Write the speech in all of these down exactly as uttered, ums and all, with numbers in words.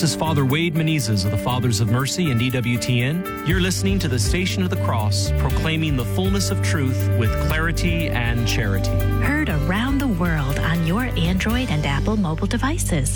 This is Father Wade Menezes of the Fathers of Mercy and E W T N. You're listening to the Station of the Cross, proclaiming the fullness of truth with clarity and charity. Heard around the world on your Android and Apple mobile devices.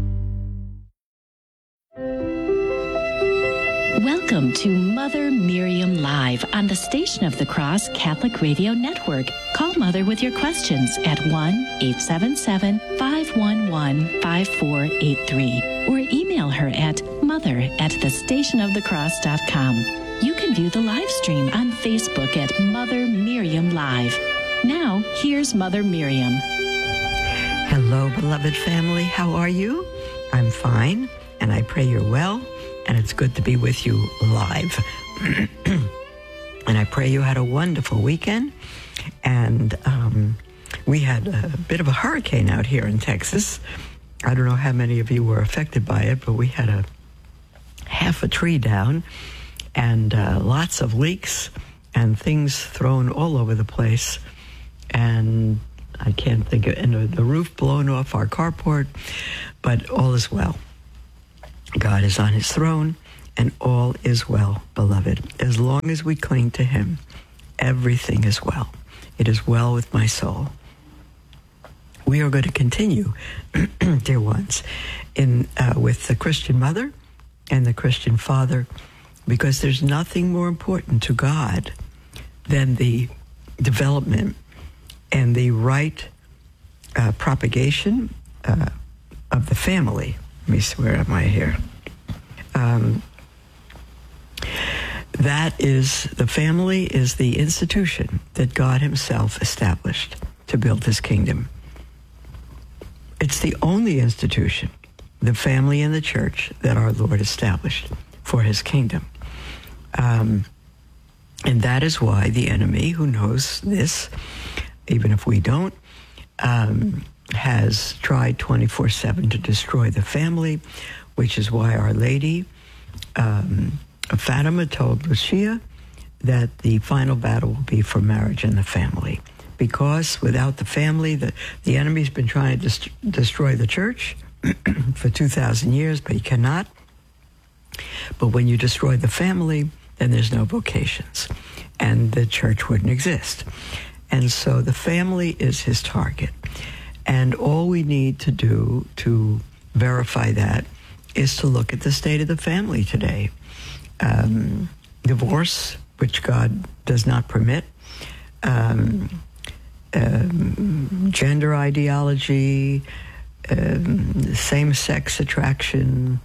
Welcome to Mother Miriam Live on the Station of the Cross Catholic Radio Network. Call Mother with your questions at one eight seven seven, five one one, five four eight three or email her at mother at the station of the cross dot com. You can view the live stream on Facebook at Mother Miriam Live. Now, here's Mother Miriam. Hello, beloved family. How are you? I'm fine, and I pray you're well. And it's good to be with you live. And I pray you had a wonderful weekend. And um, we had a bit of a hurricane out here in Texas. I don't know how many of you were affected by it, but we had a half a tree down and uh, lots of leaks and things thrown all over the place. And I can't think of, and the roof blown off our carport, but all is well. God is on his throne, and all is well, beloved. As long as we cling to him, everything is well. It is well with my soul. We are going to continue, dear ones, in uh, with the Christian mother and the Christian father, because there's nothing more important to God than the development and the right uh, propagation uh, of the family. Let me see, where am I here? Um, that is, the family is the institution that God himself established to build his kingdom. It's the only institution, the family and the church, that our Lord established for his kingdom. Um, and that is why the enemy, who knows this, even if we don't, um, has tried twenty-four seven to destroy the family, which is why Our Lady um, of Fatima told Lucia that the final battle will be for marriage and the family. Because without the family, the, the enemy's been trying to dest- destroy the church for two thousand years, but he cannot. But when you destroy the family, then there's no vocations, and the church wouldn't exist. And so the family is his target. And all we need to do to verify that is to look at the state of the family today. Um, divorce, which God does not permit, um, um, gender ideology, um, same-sex attraction,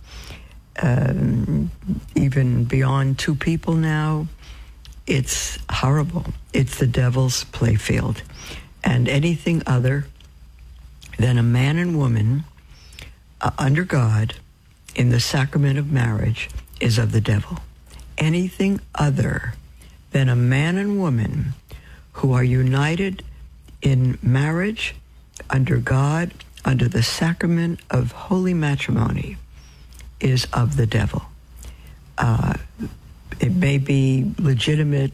um, even beyond two people now. It's horrible. It's the devil's playfield. And anything other than a man and woman uh, under God in the sacrament of marriage is of the devil. Anything other than a man and woman who are united in marriage under God, under the sacrament of holy matrimony, is of the devil. Uh, it may be legitimate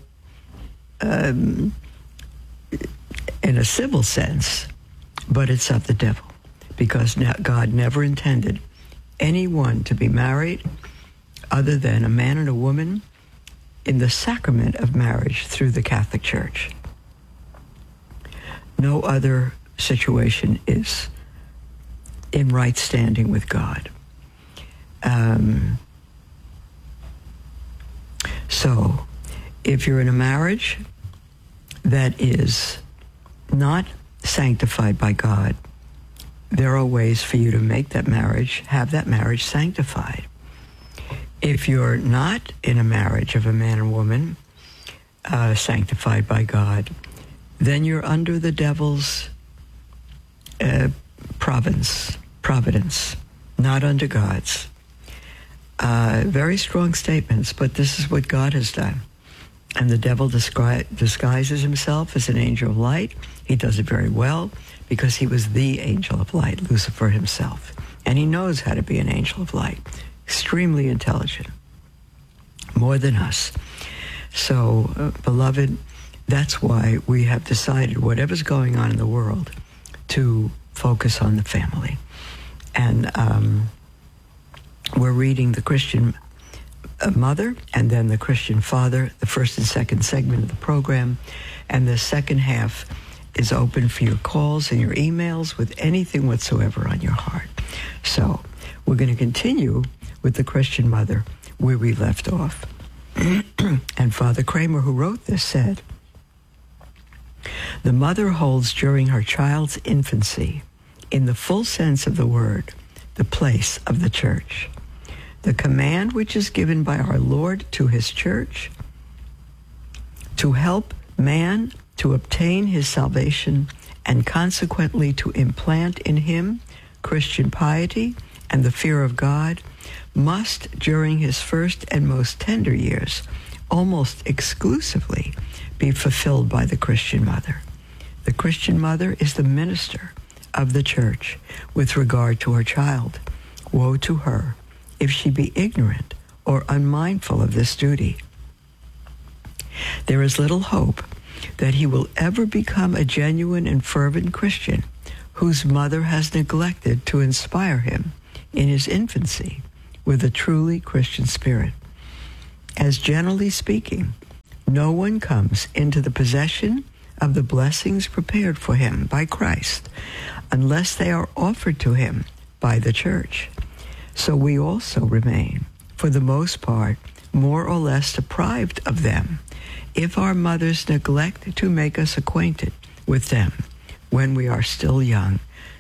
um, in a civil sense, but it's of the devil, because God never intended anyone to be married other than a man and a woman in the sacrament of marriage through the Catholic Church. No other situation is in right standing with God. Um, so, if you're in a marriage that is not sanctified by God, there are ways for you to make that marriage, have that marriage sanctified. If you're not in a marriage of a man and woman uh, sanctified by God, then you're under the devil's uh, province, providence, not under God's. Uh, very strong statements, but this is what God has done. And the devil disgui- disguises himself as an angel of light. He does it very well because he was the angel of light, Lucifer himself. And he knows how to be an angel of light. Extremely intelligent. More than us. So, uh, beloved, that's why we have decided, whatever's going on in the world, to focus on the family. And um, we're reading the Christian mother and then the Christian father, the first and second segment of the program. And the second half is open for your calls and your emails with anything whatsoever on your heart. So we're going to continue with the Christian mother where we left off. And Father Kramer, who wrote this, said, "The mother holds during her child's infancy, in the full sense of the word, the place of the church. The command which is given by our Lord to his church to help man to obtain his salvation and consequently to implant in him Christian piety and the fear of God must, during his first and most tender years, almost exclusively be fulfilled by the Christian mother. The Christian mother is the minister of the church with regard to her child. Woe to her if she be ignorant or unmindful of this duty. There is little hope that he will ever become a genuine and fervent Christian whose mother has neglected to inspire him in his infancy with a truly Christian spirit. As generally speaking, no one comes into the possession of the blessings prepared for him by Christ unless they are offered to him by the church. So we also remain, for the most part, more or less deprived of them if our mothers neglect to make us acquainted with them when we are still young."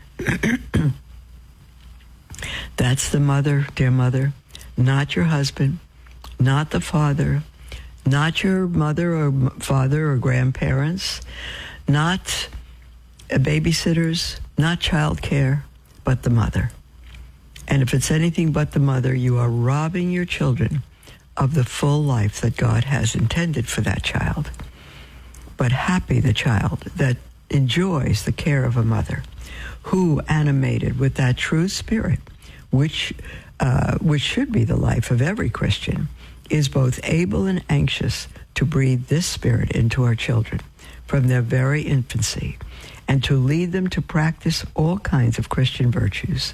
That's the mother, dear mother, not your husband, not the father, not your mother or father or grandparents, not babysitters, not childcare, but the mother. And if it's anything but the mother, you are robbing your children of the full life that God has intended for that child. But happy the child that enjoys the care of a mother who, animated with that true spirit, which uh, which should be the life of every Christian, is both able and anxious to breathe this spirit into our children from their very infancy and to lead them to practice all kinds of Christian virtues.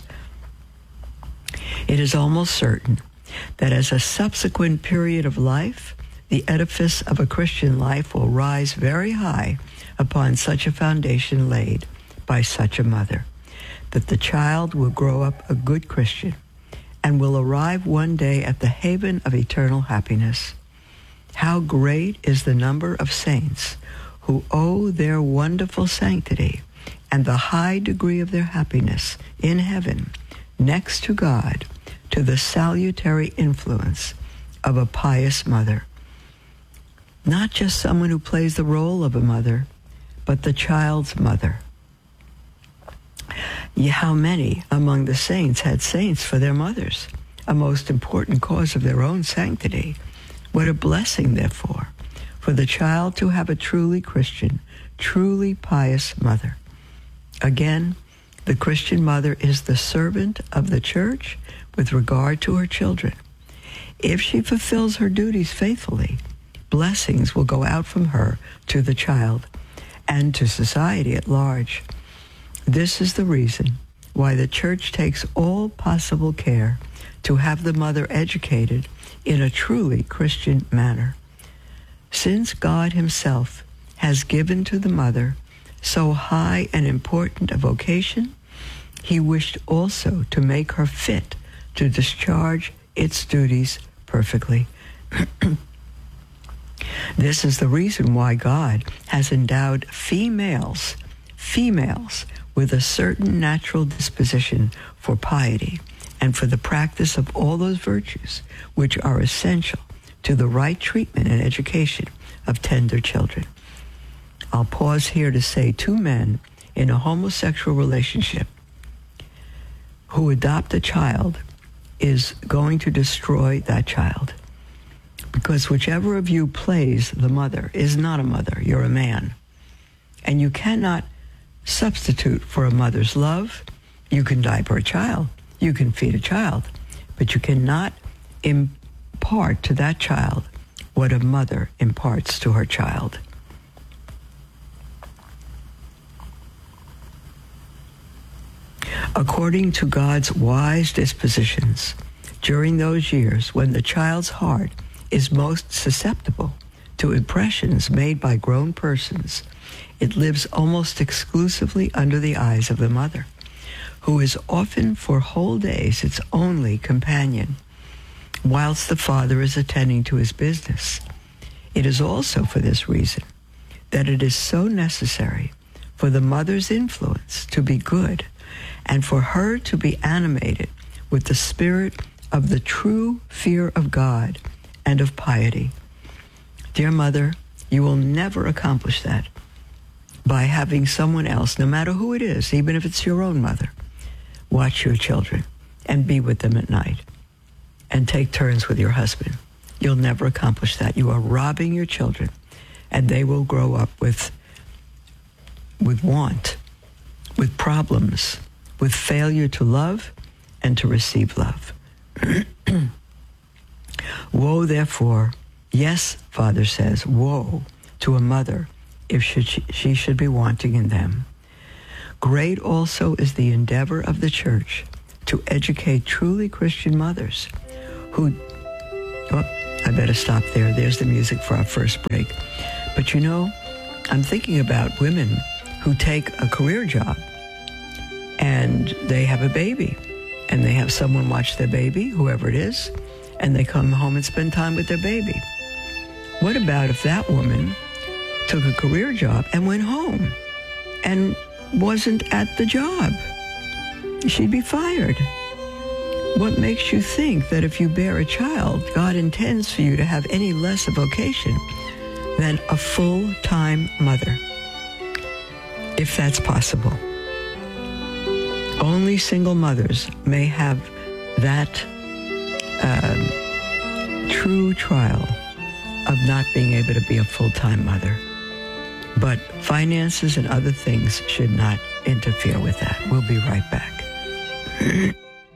It is almost certain that as a subsequent period of life, the edifice of a Christian life will rise very high upon such a foundation laid by such a mother, that the child will grow up a good Christian and will arrive one day at the haven of eternal happiness. How great is the number of saints who owe their wonderful sanctity and the high degree of their happiness in heaven, next to God, to the salutary influence of a pious mother. Not just someone who plays the role of a mother, but the child's mother. How many among the saints had saints for their mothers, a most important cause of their own sanctity? What a blessing, therefore, for the child to have a truly Christian, truly pious mother. Again, the Christian mother is the servant of the church with regard to her children. If she fulfills her duties faithfully, blessings will go out from her to the child and to society at large. This is the reason why the church takes all possible care to have the mother educated in a truly Christian manner. Since God himself has given to the mother so high and important a vocation, he wished also to make her fit to discharge its duties perfectly. This is the reason why God has endowed females, females, with a certain natural disposition for piety and for the practice of all those virtues which are essential to the right treatment and education of tender children. I'll pause here to say two men in a homosexual relationship who adopt a child is going to destroy that child. Because whichever of you plays the mother is not a mother, you're a man. And you cannot substitute for a mother's love. You can diaper a child, you can feed a child, but you cannot impart to that child what a mother imparts to her child. According to God's wise dispositions, during those years when the child's heart is most susceptible to impressions made by grown persons, it lives almost exclusively under the eyes of the mother, who is often for whole days its only companion, whilst the father is attending to his business. It is also for this reason that it is so necessary for the mother's influence to be good and for her to be animated with the spirit of the true fear of God and of piety. Dear mother, you will never accomplish that by having someone else, no matter who it is, even if it's your own mother, watch your children and be with them at night and take turns with your husband. You'll never accomplish that. You are robbing your children, and they will grow up with, with want, with problems, with failure to love and to receive love. Woe, therefore, yes, Father says, woe to a mother if she, she should be wanting in them. Great also is the endeavor of the Church to educate truly Christian mothers who... Oh, I better stop there. There's the music for our first break. But you know, I'm thinking about women who take a career job and they have a baby and they have someone watch their baby, whoever it is, and they come home and spend time with their baby. What about if that woman took a career job and went home and wasn't at the job? She'd be fired. What makes you think that if you bear a child, God intends for you to have any less a vocation than a full-time mother? If that's possible. Only single mothers may have that uh, true trial of not being able to be a full-time mother. But finances and other things should not interfere with that. We'll be right back.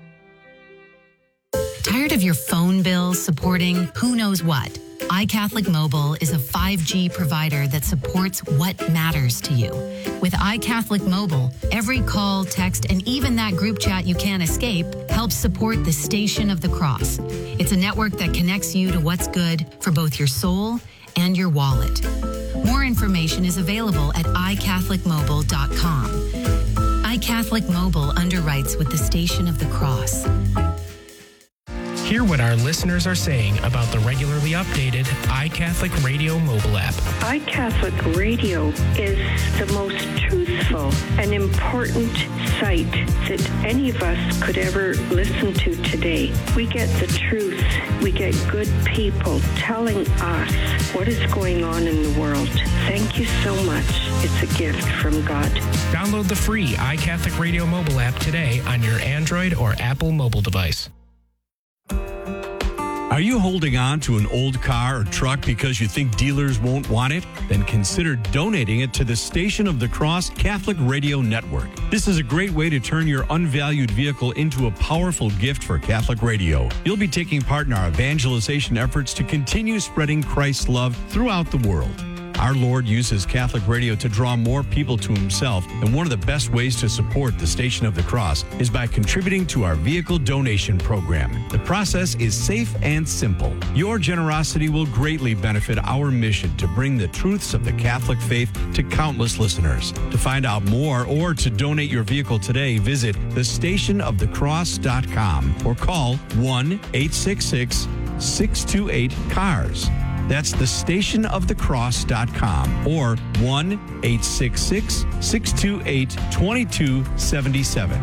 Tired of your phone bill supporting who knows what? iCatholic Mobile is a five G provider that supports what matters to you. With iCatholic Mobile, every call, text, and even that group chat you can't escape helps support the Station of the Cross. It's a network that connects you to what's good for both your soul and your wallet. More information is available at i catholic mobile dot com. iCatholic Mobile underwrites with the Station of the Cross. Hear what our listeners are saying about the regularly updated iCatholic Radio mobile app. iCatholic Radio is the most truthful and important site that any of us could ever listen to today. We get the truth. We get good people telling us what is going on in the world. Thank you so much. It's a gift from God. Download the free iCatholic Radio mobile app today on your Android or Apple mobile device. Are you holding on to an old car or truck because you think dealers won't want it? Then consider donating it to the Station of the Cross Catholic Radio Network. This is a great way to turn your unvalued vehicle into a powerful gift for Catholic radio. You'll be taking part in our evangelization efforts to continue spreading Christ's love throughout the world. Our Lord uses Catholic radio to draw more people to himself, and one of the best ways to support the Station of the Cross is by contributing to our vehicle donation program. The process is safe and simple. Your generosity will greatly benefit our mission to bring the truths of the Catholic faith to countless listeners. To find out more or to donate your vehicle today, visit the station of the cross dot com or call one eight six six, six two eight, C A R S. That's the station of the cross dot com or one eight six six, six two eight, two two seven seven.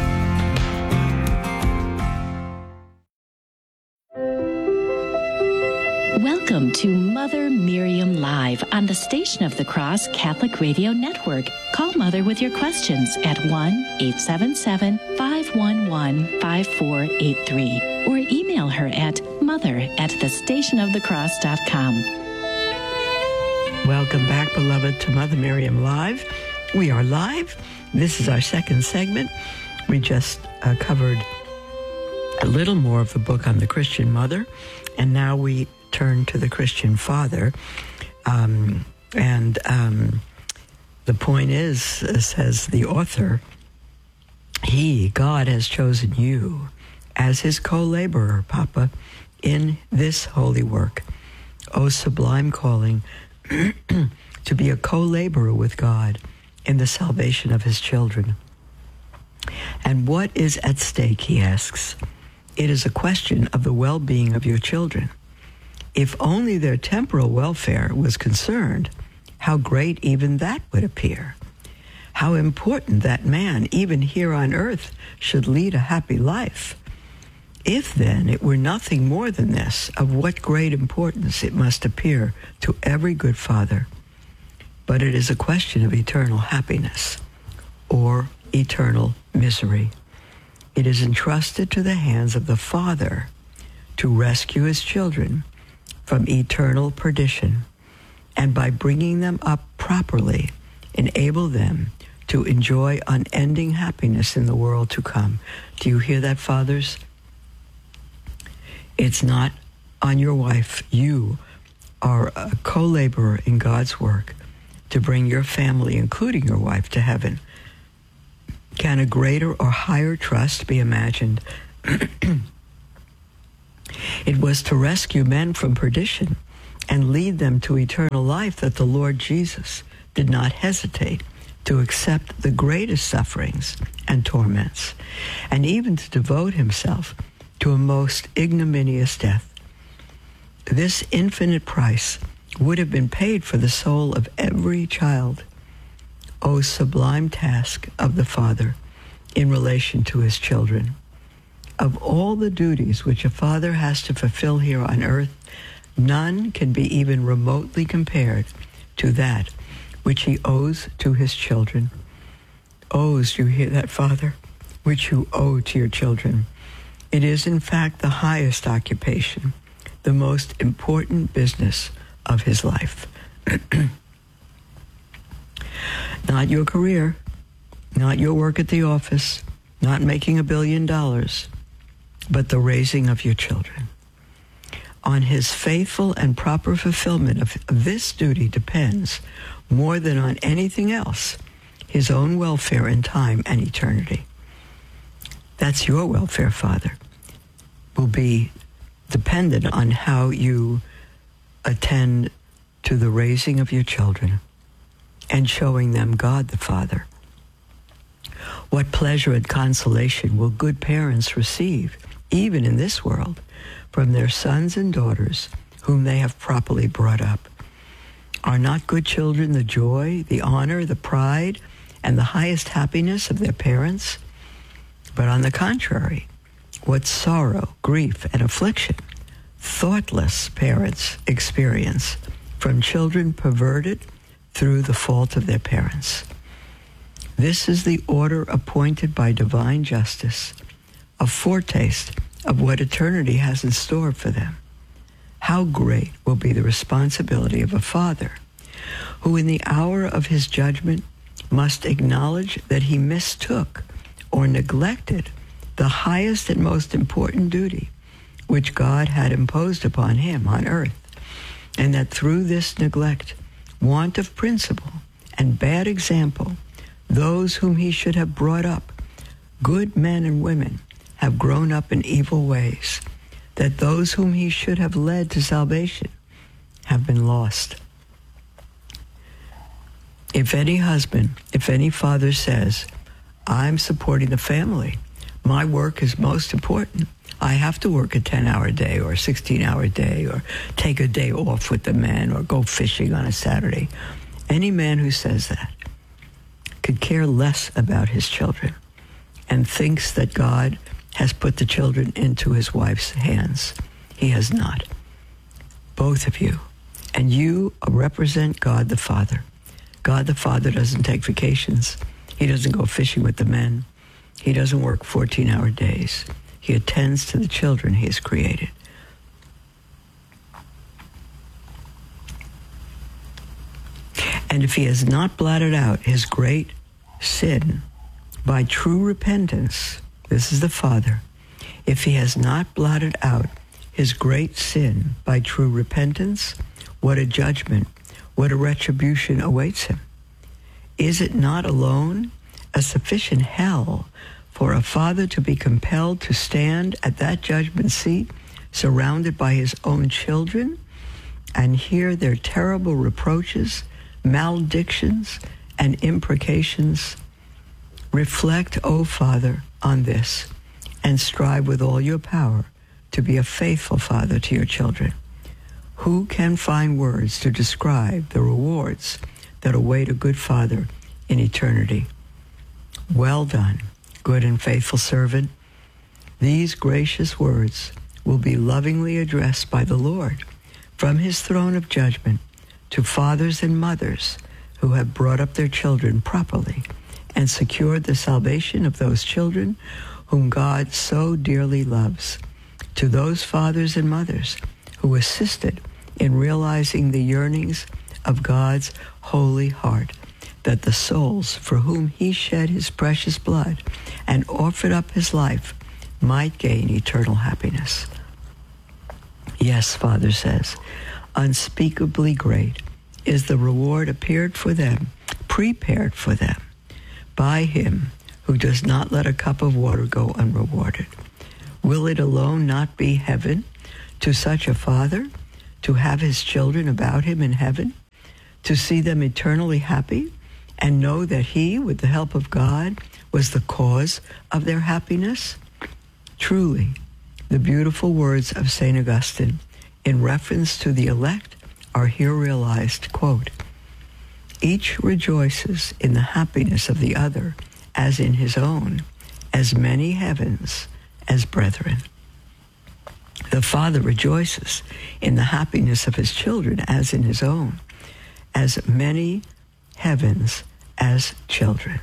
Welcome to Mother Miriam Live on the Station of the Cross Catholic Radio Network. Call Mother with your questions at one eight seven seven, five one one, five four eight three or email her at mother at the station of the cross dot com. Welcome back, beloved, to Mother Miriam Live. We are live. This is our second segment. We just uh, covered a little more of the book on the Christian mother, and now we turn to the Christian father. Um, and um, the point is, uh, says the author, he, God, has chosen you as his co-laborer, Papa, in this holy work. O sublime calling to be a co-laborer with God in the salvation of his children. And what is at stake, he asks? It is a question of the well-being of your children. If only their temporal welfare was concerned, how great even that would appear. How important that man, even here on earth, should lead a happy life. If then it were nothing more than this, of what great importance it must appear to every good father. But it is a question of eternal happiness or eternal misery. It is entrusted to the hands of the Father to rescue his children from eternal perdition, and by bringing them up properly, enable them to enjoy unending happiness in the world to come. Do you hear that, fathers? It's not on your wife. You are a co-laborer in God's work to bring your family, including your wife, to heaven. Can a greater or higher trust be imagined? It was to rescue men from perdition and lead them to eternal life that the Lord Jesus did not hesitate to accept the greatest sufferings and torments, and even to devote himself to a most ignominious death. This infinite price would have been paid for the soul of every child. O sublime task of the Father in relation to his children. Of all the duties which a father has to fulfill here on earth, none can be even remotely compared to that which he owes to his children. Owes, you hear that, Father? Which you owe to your children. It is, in fact, the highest occupation, the most important business of his life. Not your career, not your work at the office, not making a billion dollars, but the raising of your children. On his faithful and proper fulfillment of this duty depends, more than on anything else, his own welfare in time and eternity. That's your welfare, Father, will be dependent on how you attend to the raising of your children and showing them God the Father. What pleasure and consolation will good parents receive, even in this world, from their sons and daughters whom they have properly brought up. Are not good children the joy, the honor, the pride, and the highest happiness of their parents? But on the contrary, what sorrow, grief, and affliction thoughtless parents experience from children perverted through the fault of their parents. This is the order appointed by divine justice, a foretaste of what eternity has in store for them. How great will be the responsibility of a father who in the hour of his judgment must acknowledge that he mistook or neglected the highest and most important duty which God had imposed upon him on earth, and that through this neglect, want of principle, and bad example, those whom he should have brought up, good men and women, have grown up in evil ways, that those whom he should have led to salvation have been lost. If any husband, if any father says, I'm supporting the family, my work is most important, I have to work a ten-hour day or a sixteen-hour day or take a day off with the men or go fishing on a Saturday, any man who says that could care less about his children and thinks that God has put the children into his wife's hands. He has not. Both of you. And you represent God the Father. God the Father doesn't take vacations. He doesn't go fishing with the men. He doesn't work fourteen-hour days. He attends to the children he has created. And if he has not blotted out his great sin by true repentance, this is the Father, if he has not blotted out his great sin by true repentance, what a judgment, what a retribution awaits him. Is it not alone a sufficient hell for a father to be compelled to stand at that judgment seat, surrounded by his own children, and hear their terrible reproaches, maledictions, and imprecations. Reflect, O Father, on this, and strive with all your power to be a faithful father to your children. Who can find words to describe the rewards that await a good father in eternity? Well done, good and faithful servant. These gracious words will be lovingly addressed by the Lord from his throne of judgment to fathers and mothers who have brought up their children properly and secured the salvation of those children whom God so dearly loves. To those fathers and mothers who assisted in realizing the yearnings of God's holy heart, that the souls for whom he shed his precious blood and offered up his life might gain eternal happiness. Yes, Father says, unspeakably great is the reward appeared for them, prepared for them, by him who does not let a cup of water go unrewarded. Will it alone not be heaven to such a father, to have his children about him in heaven, to see them eternally happy, and know that he, with the help of God, was the cause of their happiness? Truly, the beautiful words of Saint Augustine in reference to the elect are here realized, quote, each rejoices in the happiness of the other as in his own, as many heavens as brethren. The Father rejoices in the happiness of his children as in his own, as many heavens as children,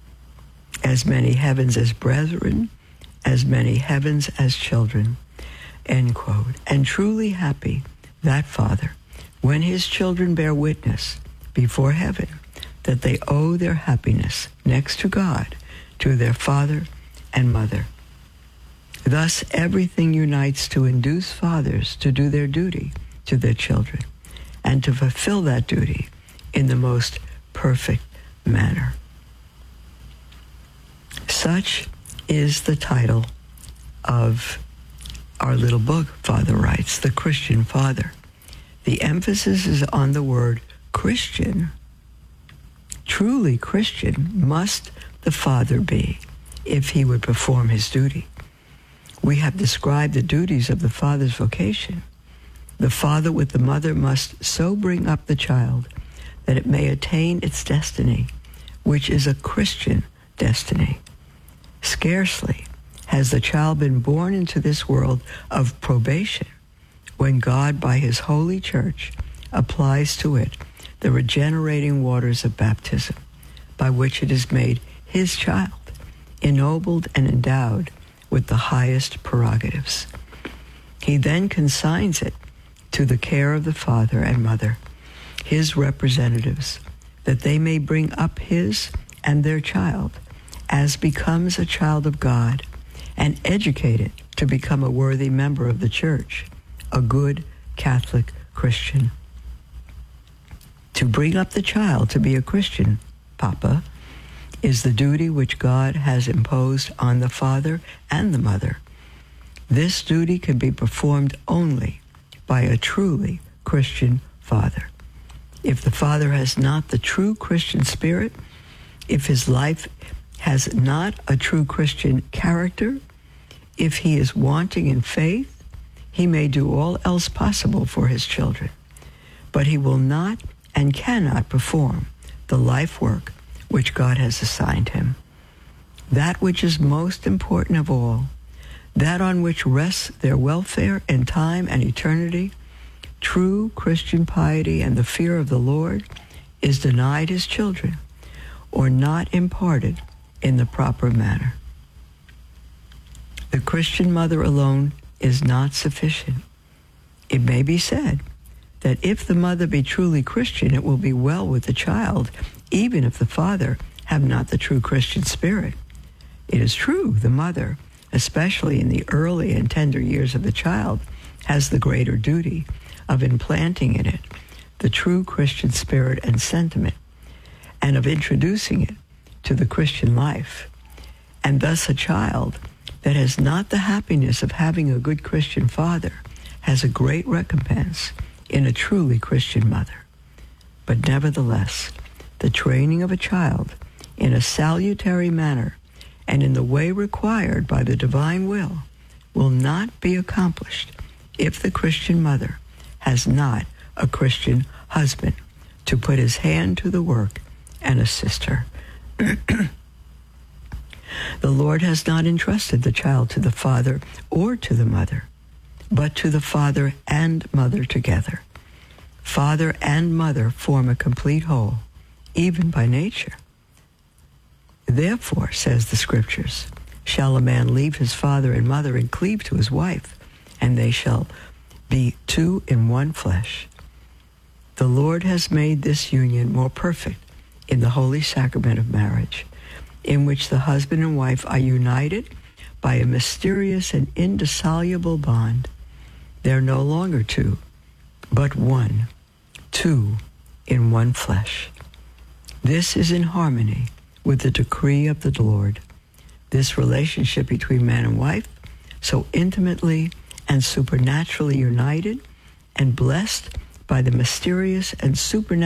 as many heavens as brethren, as many heavens as children, end quote. And truly happy that Father, when his children bear witness before heaven that they owe their happiness next to God to their father and mother. Thus, everything unites to induce fathers to do their duty to their children and to fulfill that duty in the most perfect manner. Such is the title of our little book, Father Writes, The Christian Father. The emphasis is on the word Christian. Truly Christian must the father be if he would perform his duty. We have described the duties of the father's vocation. The father with the mother must so bring up the child that it may attain its destiny, which is a Christian destiny. Scarcely has the child been born into this world of probation when God, by his holy church, applies to it the regenerating waters of baptism, by which it is made his child, ennobled and endowed with the highest prerogatives. He then consigns it to the care of the father and mother, his representatives, that they may bring up his and their child as becomes a child of God, and educate it to become a worthy member of the church, a good Catholic Christian. To bring up the child to be a Christian, Papa, is the duty which God has imposed on the father and the mother. This duty can be performed only by a truly Christian father. If the father has not the true Christian spirit, if his life has not a true Christian character, if he is wanting in faith, he may do all else possible for his children, but he will not and cannot perform the life work which God has assigned him. That which is most important of all, that on which rests their welfare in time and eternity, true Christian piety and the fear of the Lord, is denied his children or not imparted in the proper manner. The Christian mother alone is not sufficient. It may be said that if the mother be truly Christian, it will be well with the child, even if the father have not the true Christian spirit. It is true, the mother, especially in the early and tender years of the child, has the greater duty of implanting in it the true Christian spirit and sentiment, and of introducing it to the Christian life. And thus a child that has not the happiness of having a good Christian father has a great recompense in a truly Christian mother. But nevertheless, the training of a child in a salutary manner and in the way required by the divine will will not be accomplished if the Christian mother has not a Christian husband to put his hand to the work and assist her. The Lord has not entrusted the child to the father or to the mother, but to the father and mother together. Father and mother form a complete whole, even by nature. Therefore, says the Scriptures, shall a man leave his father and mother and cleave to his wife, and they shall be two in one flesh. The Lord has made this union more perfect in the holy sacrament of marriage, in which the husband and wife are united by a mysterious and indissoluble bond. They're no longer two, but one, two in one flesh. This is in harmony with the decree of the Lord. This relationship between man and wife, so intimately and supernaturally united and blessed by the mysterious and supernatural